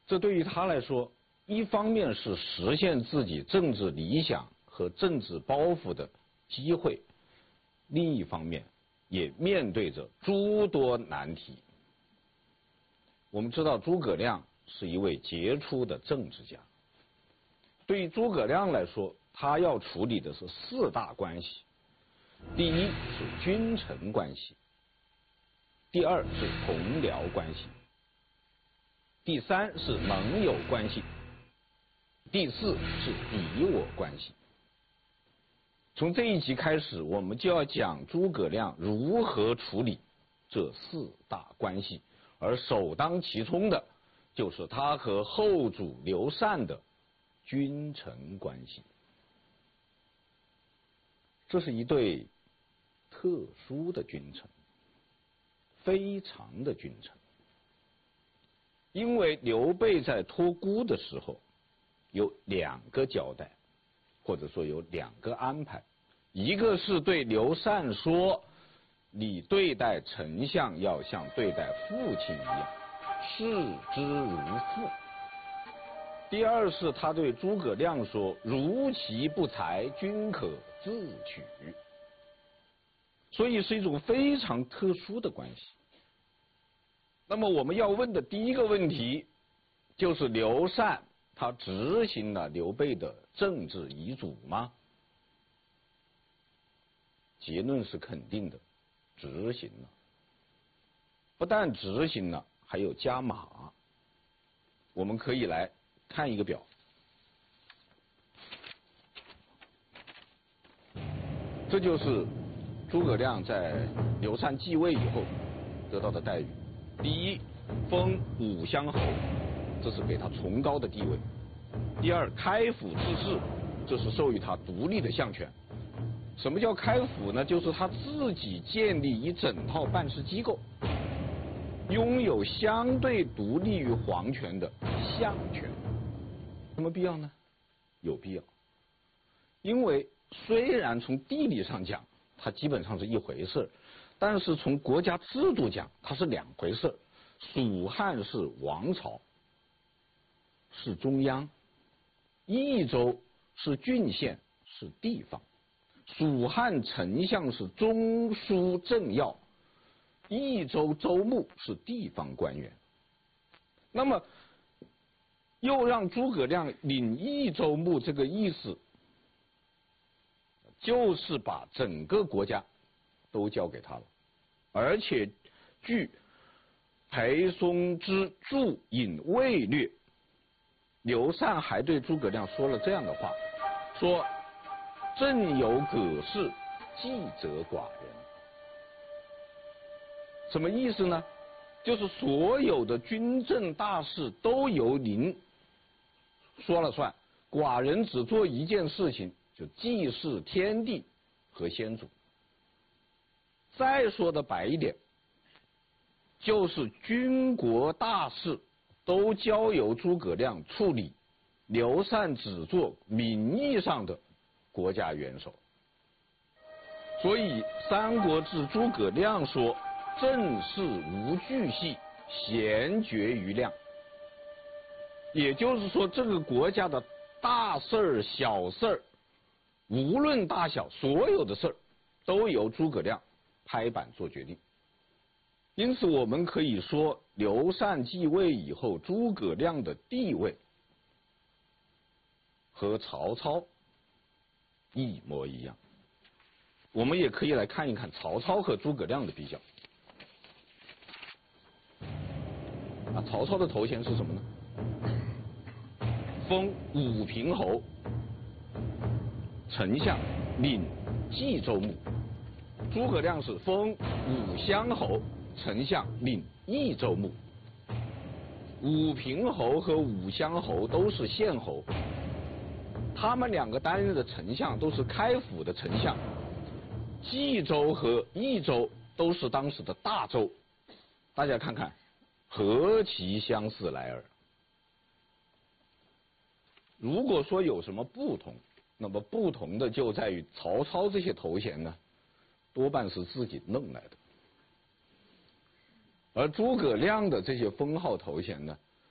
这对于他来说，一方面是实现自己政治理想和政治抱负的机会，另一方面也面对着诸多难题。我们知道诸葛亮是一位杰出的政治家，对于诸葛亮来说，他要处理的是4大关系。第一是君臣关系，第二是同僚关系，第三是盟友关系，第四是敌我关系。从这一集开始，我们就要讲诸葛亮如何处理这4大关系，而首当其冲的就是他和后主刘禅的君臣关系。这是一对特殊的君臣，非常的君臣。因为刘备在托孤的时候有2个交代，或者说有2个安排。一个是对刘禅说，你对待丞相要像对待父亲一样，视之如父。第二是他对诸葛亮说，如其不才，君可自取。所以是一种非常特殊的关系。那么我们要问的第一个问题就是刘禅他执行了刘备的政治遗嘱吗？结论是肯定的，执行了。不但执行了，还有加码。我们可以来看一个表，这就是诸葛亮在刘禅继位以后得到的待遇。第一，封5乡侯，这是给他崇高的地位。第二，开府治市，这是授予他独立的相权。什么叫开府呢？就是他自己建立一整套办事机构，拥有相对独立于皇权的相权。什么必要呢？有必要。因为虽然从地理上讲它基本上是一回事，但是从国家制度讲它是2回事。蜀汉是王朝，是中央；益州是郡县，是地方。蜀汉丞相是中书政要，益州州牧是地方官员。那么又让诸葛亮领益州牧，这个意思就是把整个国家都交给他了。而且据裴松之注引魏略，刘禅还对诸葛亮说了这样的话，说朕有葛氏，继则寡人。什么意思呢？就是所有的军政大事都由您说了算，寡人只做一件事情，就祭祀天地和先祖。再说的白一点，就是军国大事都交由诸葛亮处理，刘禅只做名义上的国家元首。所以《三国志》诸葛亮说，政事无巨细，咸决于量。也就是说，这个国家的大事儿、小事儿，无论大小，所有的事儿都由诸葛亮拍板做决定。因此我们可以说，刘禅继位以后，诸葛亮的地位和曹操一模一样。我们也可以来看一看曹操和诸葛亮的比较。曹操的头衔是什么呢？封武平侯，丞相，领冀州牧。诸葛亮是封武乡侯，丞相，领益州牧。武平侯和武乡侯都是县侯，他们2个担任的丞相都是开府的丞相。冀州和益州都是当时的大州，大家看看，何其相似来耳。如果说有什么不同，那么不同的就在于曹操这些头衔呢，多半是自己弄来的，而诸葛亮的这些封号头衔呢，